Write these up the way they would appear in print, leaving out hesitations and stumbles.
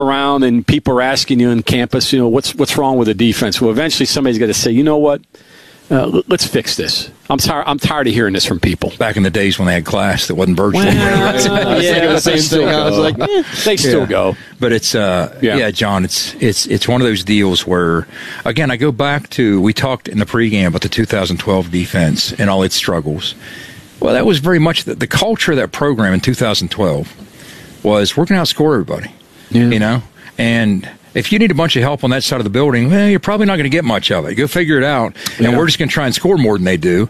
around and people are asking you on campus, what's wrong with the defense? Well, eventually somebody's got to say, you know what? Let's fix this. I'm tired of hearing this from people. Back in the days when they had class that wasn't virtual. They still go. But it's John. It's one of those deals where, again, I go back to, we talked in the pregame about the 2012 defense and all its struggles. Well, that was very much the culture of that program in 2012 was we're going to outscore everybody. And if you need a bunch of help on that side of the building, well, you're probably not going to get much of it. Go figure it out. And we're just going to try and score more than they do.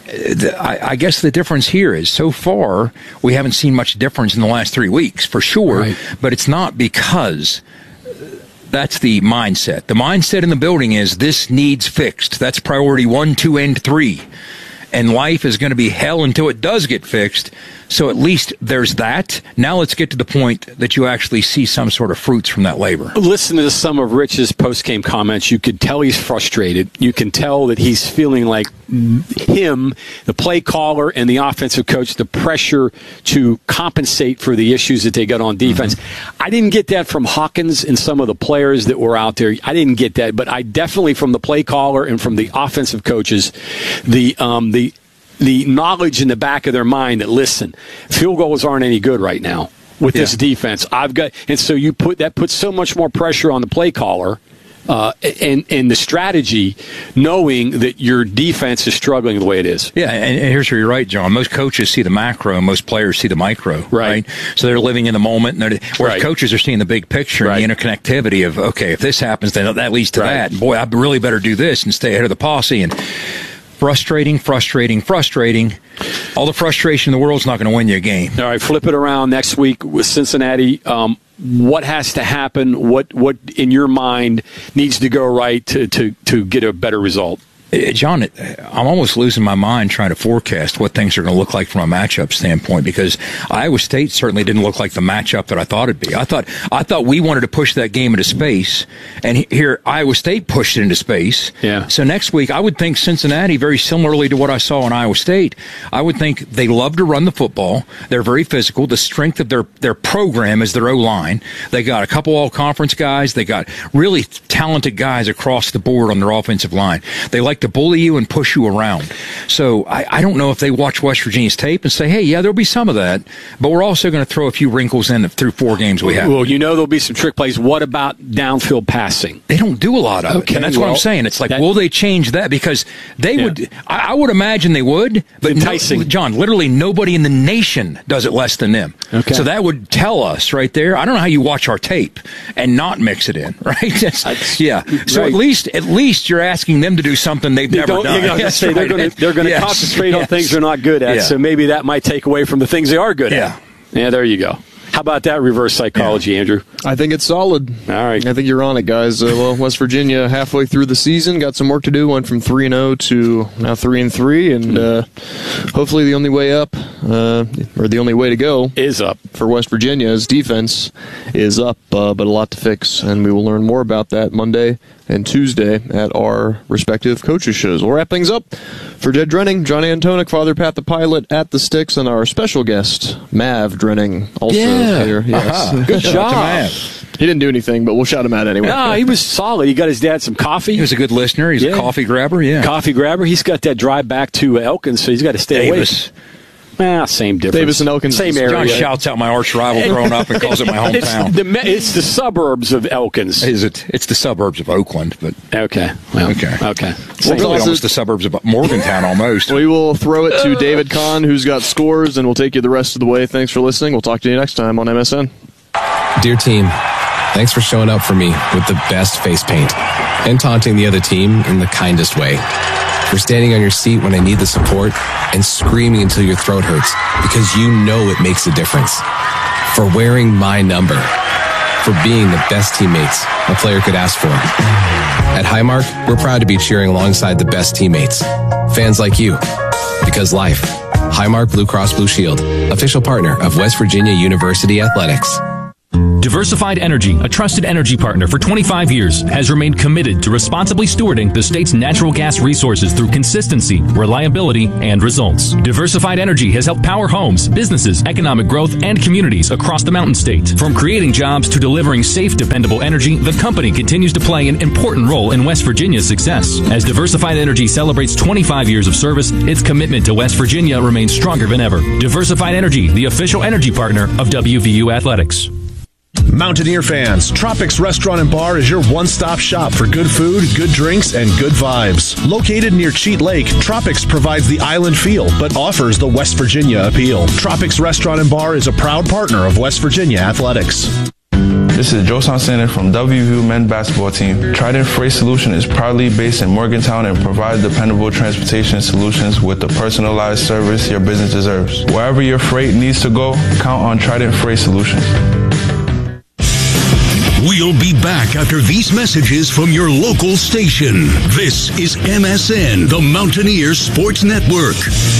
I guess the difference here is so far we haven't seen much difference in the last 3 weeks, for sure. Right. But it's not because that's the mindset. The mindset in the building is this needs fixed. That's priority 1, 2, and 3. And life is going to be hell until it does get fixed. So at least there's that. Now let's get to the point that you actually see some sort of fruits from that labor. Listen to some of Rich's post-game comments. You could tell he's frustrated. You can tell that he's feeling like him, the play caller, and the offensive coach, the pressure to compensate for the issues that they got on defense. Mm-hmm. I didn't get that from Hawkins and some of the players that were out there. I didn't get that, but I definitely from the play caller and from the offensive coaches, the knowledge in the back of their mind that, listen, field goals aren't any good right now with this defense. And so you puts so much more pressure on the play caller and the strategy, knowing that your defense is struggling the way it is. Yeah, and here's where you're right, John. Most coaches see the macro, and most players see the micro, right? So they're living in the moment, whereas coaches are seeing the big picture and the interconnectivity of, okay, if this happens, then that leads to that. And boy, I really better do this and stay ahead of the posse. And frustrating. All the frustration in the world is not going to win you a game. All right, flip it around next week with Cincinnati. What has to happen? What in your mind needs to go right to get a better result? John, I'm almost losing my mind trying to forecast what things are going to look like from a matchup standpoint, because Iowa State certainly didn't look like the matchup that I thought it'd be. I thought we wanted to push that game into space, and here Iowa State pushed it into space. Yeah. So next week, I would think Cincinnati, very similarly to what I saw in Iowa State, I would think they love to run the football. They're very physical. The strength of their program is their O-line. They got a couple all-conference guys. They got really talented guys across the board on their offensive line. They like to bully you and push you around. So I don't know if they watch West Virginia's tape and say, hey, yeah, there'll be some of that, but we're also going to throw a few wrinkles in through 4 games we have. Well, there'll be some trick plays. What about downfield passing? They don't do a lot of it, and that's what I'm saying. It's like, will they change that? Because they would, I would imagine they would, but enticing. John, literally nobody in the nation does it less than them. Okay. So that would tell us right there. I don't know how you watch our tape and not mix it in, right? So at least you're asking them to do something they've never done. They're going to concentrate on things they're not good at, so maybe that might take away from the things they are good at. Yeah, there you go. How about that reverse psychology, Andrew? I think it's solid. All right. I think you're on it, guys. West Virginia halfway through the season, got some work to do. Went from 3-0 to now 3-3, and hopefully the only way up, or the only way to go, is up for West Virginia's defense is up, but a lot to fix, and we will learn more about that Monday and Tuesday at our respective coaches' shows. We'll wrap things up. For Jed Drenning, John Antonik, Father Pat the Pilot at the Sticks, and our special guest, Mav Drenning, also here. Yes. Good job. He didn't do anything, but we'll shout him out anyway. No, he was solid. He got his dad some coffee. He was a good listener. He's a coffee grabber, Coffee grabber. He's got that drive back to Elkins, so he's got to stay away. Same difference. Davis and Elkins. Same area. John shouts out my arch rival growing up and calls it my hometown. It's the suburbs of Elkins. Is it? It's the suburbs of Oakland, but okay. Well, okay. It's really almost the suburbs of Morgantown, almost. We will throw it to David Kahn, who's got scores, and we'll take you the rest of the way. Thanks for listening. We'll talk to you next time on MSN. Dear team, thanks for showing up for me with the best face paint and taunting the other team in the kindest way. For standing on your seat when I need the support and screaming until your throat hurts because you know it makes a difference. For wearing my number. For being the best teammates a player could ask for. At Highmark, we're proud to be cheering alongside the best teammates. Fans like you. Because life. Highmark Blue Cross Blue Shield, official partner of West Virginia University Athletics. Diversified Energy, a trusted energy partner for 25 years, has remained committed to responsibly stewarding the state's natural gas resources through consistency, reliability, and results. Diversified Energy has helped power homes, businesses, economic growth, and communities across the Mountain State. From creating jobs to delivering safe, dependable energy, the company continues to play an important role in West Virginia's success. As Diversified Energy celebrates 25 years of service, its commitment to West Virginia remains stronger than ever. Diversified Energy, the official energy partner of WVU Athletics. Mountaineer fans, Tropics Restaurant and Bar is your one-stop shop for good food, good drinks, and good vibes. Located near Cheat Lake, Tropics provides the island feel, but offers the West Virginia appeal. Tropics Restaurant and Bar is a proud partner of West Virginia Athletics. This is Josan Sender from WVU Men's Basketball Team. Trident Freight Solution is proudly based in Morgantown and provides dependable transportation solutions with the personalized service your business deserves. Wherever your freight needs to go, count on Trident Freight Solutions. We'll be back after these messages from your local station. This is MSN, the Mountaineer Sports Network.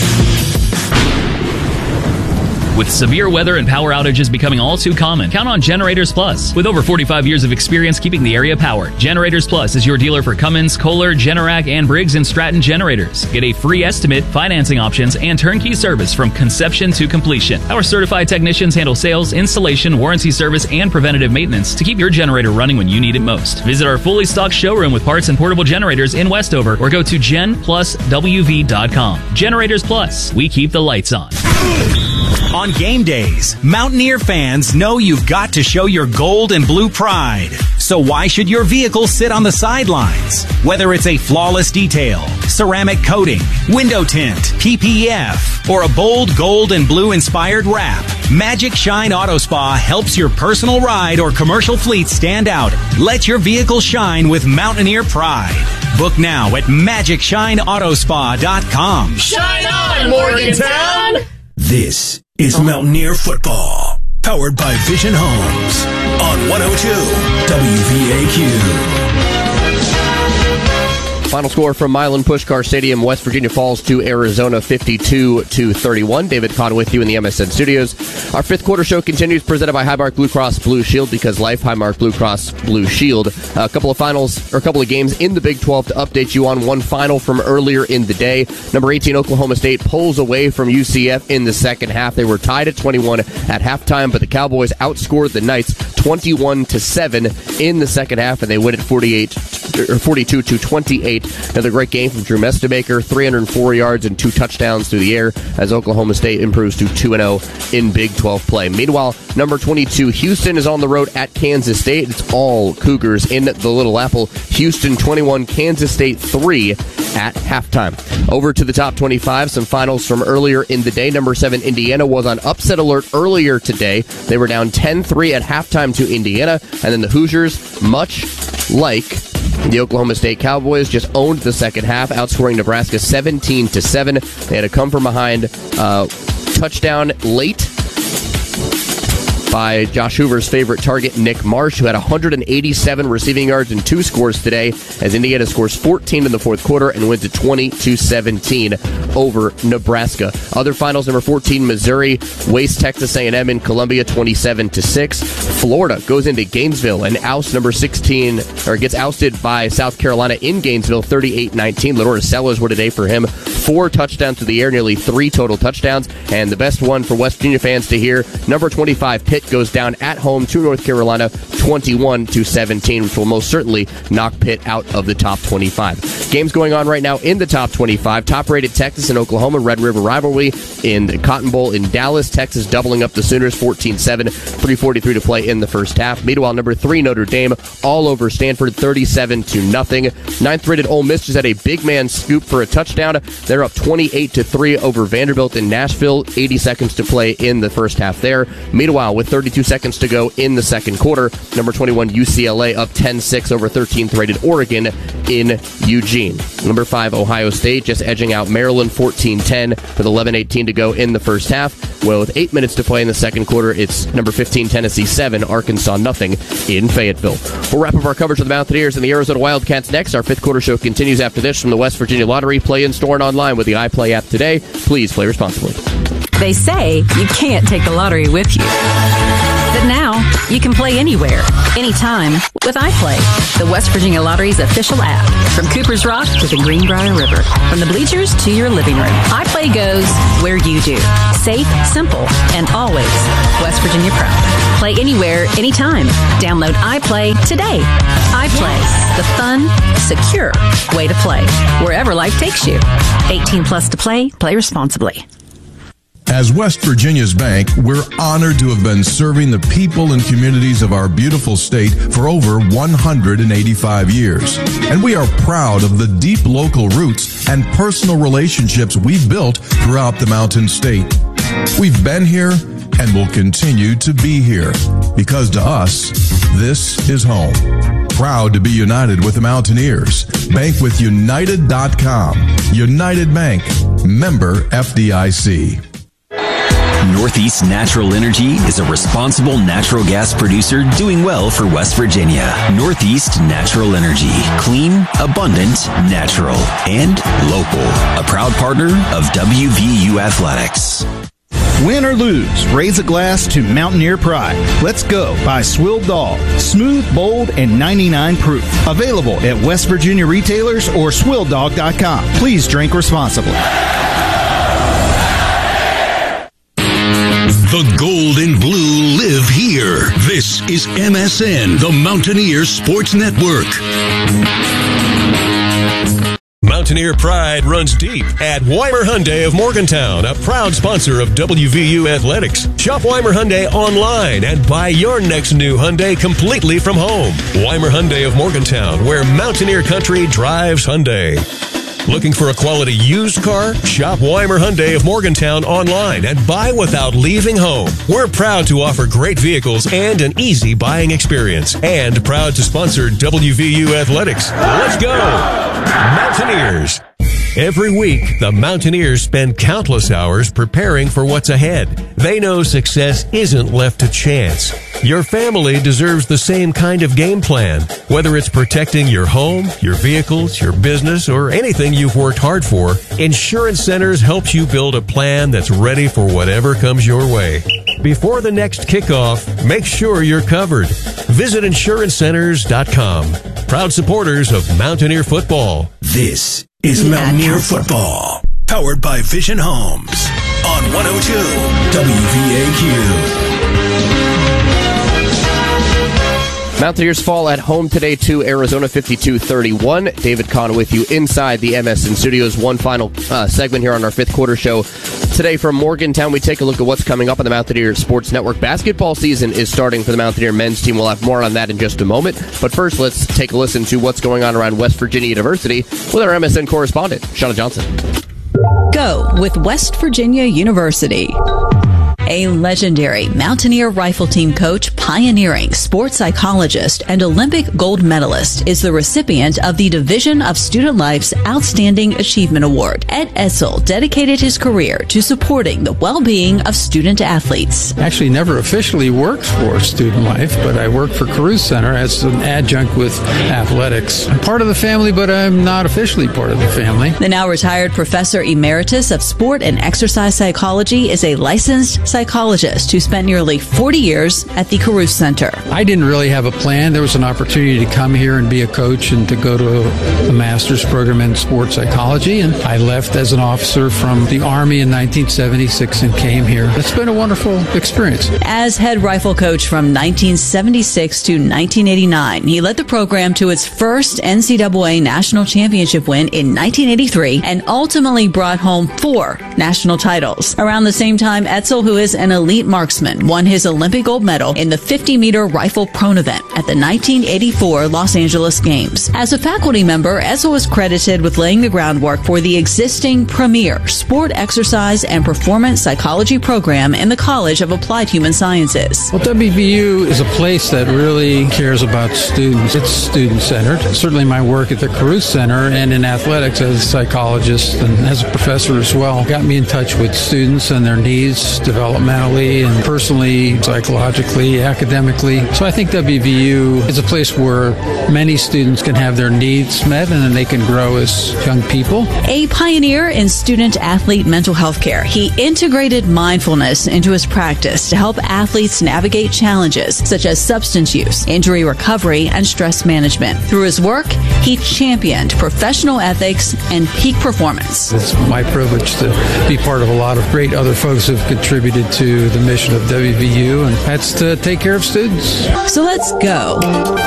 With severe weather and power outages becoming all too common, count on Generators Plus. With over 45 years of experience keeping the area powered, Generators Plus is your dealer for Cummins, Kohler, Generac, and Briggs & Stratton generators. Get a free estimate, financing options, and turnkey service from conception to completion. Our certified technicians handle sales, installation, warranty service, and preventative maintenance to keep your generator running when you need it most. Visit our fully stocked showroom with parts and portable generators in Westover or go to genpluswv.com. Generators Plus, we keep the lights on. On game days, Mountaineer fans know you've got to show your gold and blue pride. So why should your vehicle sit on the sidelines? Whether it's a flawless detail, ceramic coating, window tint, PPF, or a bold gold and blue inspired wrap, Magic Shine Auto Spa helps your personal ride or commercial fleet stand out. Let your vehicle shine with Mountaineer pride. Book now at MagicShineAutoSpa.com. Shine on, Morgantown! This is Mountaineer Football, powered by Vision Homes on 102 WVAQ. Final score from Milan Puskar Stadium, West Virginia falls to Arizona 52-31. David Kahn with you in the MSN studios. Our fifth quarter show continues, presented by Highmark Blue Cross Blue Shield, because life, Highmark Blue Cross Blue Shield. A couple of games in the Big 12 to update you on. One final from earlier in the day. Number 18, Oklahoma State pulls away from UCF in the second half. They were tied at 21 at halftime, but the Cowboys outscored the Knights 21-7 in the second half, and they win it 42-28. Another great game from Drew Mestemaker, 304 yards and 2 touchdowns through the air, as Oklahoma State improves to 2-0 in Big 12 play. Meanwhile, number 22, Houston is on the road at Kansas State. It's all Cougars in the Little Apple. Houston 21, Kansas State 3 at halftime. Over to the top 25, some finals from earlier in the day. Number 7, Indiana was on upset alert earlier today. They were down 10-3 at halftime to Indiana, and then the Hoosiers, much like the Oklahoma State Cowboys, just owned the second half, outscoring Nebraska 17-7. They had to come from behind touchdown late by Josh Hoover's favorite target, Nick Marsh, who had 187 receiving yards and 2 scores today, as Indiana scores 14 in the fourth quarter and wins at 20-17 over Nebraska. Other finals, number 14, Missouri wastes Texas A&M in Columbia 27-6. Florida goes into Gainesville and ousts number 16, or gets ousted by South Carolina in Gainesville 38-19. Lenore Sellers were today for him. 4 touchdowns to the air, nearly 3 total touchdowns. And the best one for West Virginia fans to hear, number 25, Pitt goes down at home to North Carolina 21-17, which will most certainly knock Pitt out of the top 25. Games going on right now in the top 25. Top-rated Texas and Oklahoma, Red River rivalry in the Cotton Bowl in Dallas. Texas doubling up the Sooners 14-7, 3:43 to play in the first half. Meanwhile, number 3, Notre Dame all over Stanford 37-0. 9th-rated Ole Miss just had a big man scoop for a touchdown. They're up 28-3 over Vanderbilt in Nashville. 80 seconds to play in the first half there. Meanwhile, with 32 seconds to go in the second quarter, number 21 UCLA up 10-6 over 13th-rated Oregon in Eugene. Number 5 Ohio State just edging out Maryland 14-10 with 11:18 to go in the first half. Well, with 8 minutes to play in the second quarter, it's number 15 Tennessee 7, Arkansas nothing in Fayetteville. We'll wrap up our coverage of the Mountaineers and the Arizona Wildcats next. Our fifth quarter show continues after this from the West Virginia Lottery. Play in store and online with the iPlay app today. Please play responsibly. They say you can't take the lottery with you. But now, You can play anywhere, anytime with iPlay, the West Virginia Lottery's official app. From Cooper's Rock to the Greenbrier River, from the bleachers to your living room, iPlay goes where you do. Safe, simple, and always West Virginia proud. Play anywhere, anytime. Download iPlay today. iPlay, the fun, secure way to play. Wherever life takes you. 18 plus to play. Play responsibly. As West Virginia's bank, we're honored to have been serving the people and communities of our beautiful state for over 185 years. And we are proud of the deep local roots and personal relationships we've built throughout the Mountain State. We've been here and will continue to be here because to us, this is home. Proud to be united with the Mountaineers. Bank with United.com. United Bank. Member FDIC. Northeast Natural Energy is a responsible natural gas producer doing well for West Virginia. Northeast Natural Energy. Clean, abundant, natural, and local. A proud partner of WVU Athletics. Win or lose, raise a glass to Mountaineer Pride. Let's go by Swill Dog. Smooth, bold, and 99 proof. Available at West Virginia retailers or SwillDog.com. Please drink responsibly. The gold and blue live here. This is MSN, the Mountaineer Sports Network. Mountaineer pride runs deep at Weimer Hyundai of Morgantown, a proud sponsor of WVU Athletics. Shop Weimer Hyundai online and buy your next new Hyundai completely from home. Weimer Hyundai of Morgantown, where Mountaineer country drives Hyundai. Looking for a quality used car? Shop Weimer Hyundai of Morgantown online and buy without leaving home. We're proud to offer great vehicles and an easy buying experience. And proud to sponsor WVU Athletics. Let's go! Mountaineers. Every week, the Mountaineers spend countless hours preparing for what's ahead. They know success isn't left to chance. Your family deserves the same kind of game plan. Whether it's protecting your home, your vehicles, your business, or anything you've worked hard for, Insurance Centers helps you build a plan that's ready for whatever comes your way. Before the next kickoff, make sure you're covered. Visit insurancecenters.com. Proud supporters of Mountaineer football. This is Mountaineer football, powered by Vision Homes on 102 WVAQ. Mountaineers fall at home today to Arizona 52-31. David Kahn with you inside the MSN Studios. One final segment here on our fifth quarter show. Today from Morgantown, we take a look at what's coming up on the Mountaineer Sports Network. Basketball season is starting for the Mountaineer men's team. We'll have more on that in just a moment. But first, let's take a listen to what's going on around West Virginia University with our MSN correspondent, Shauna Johnson. Go with West Virginia University. A legendary Mountaineer rifle team coach, pioneering sports psychologist, and Olympic gold medalist is the recipient of the Division of Student Life's Outstanding Achievement Award. Ed Etzel dedicated his career to supporting the well-being of student athletes. Actually never officially worked for Student Life, but I work for Caruth Center as an adjunct with athletics. I'm part of the family, but I'm not officially part of the family. The now retired Professor Emeritus of Sport and Exercise Psychology is a licensed psychologist who spent nearly 40 years at the Caruth Center. I didn't really have a plan. There was an opportunity to come here and be a coach and to go to a master's program in sports psychology, and I left as an officer from the Army in 1976 and came here. It's been a wonderful experience. As head rifle coach from 1976 to 1989, he led the program to its first NCAA national championship win in 1983 and ultimately brought home 4 national titles. Around the same time, Etzel, who is an elite marksman, won his Olympic gold medal in the 50-meter rifle prone event at the 1984 Los Angeles Games. As a faculty member, Etzel was credited with laying the groundwork for the existing premier sport, exercise, and performance psychology program in the College of Applied Human Sciences. Well, WVU is a place that really cares about students. It's student-centered. Certainly my work at the Caruth Center and in athletics as a psychologist and as a professor as well got me in touch with students and their needs, developed developmentally and personally, psychologically, academically. So I think WVU is a place where many students can have their needs met and then they can grow as young people. A pioneer in student-athlete mental health care, he integrated mindfulness into his practice to help athletes navigate challenges such as substance use, injury recovery, and stress management. Through his work, he championed professional ethics and peak performance. It's my privilege to be part of a lot of great other folks who have contributed to the mission of WVU, and that's to take care of students. So let's go.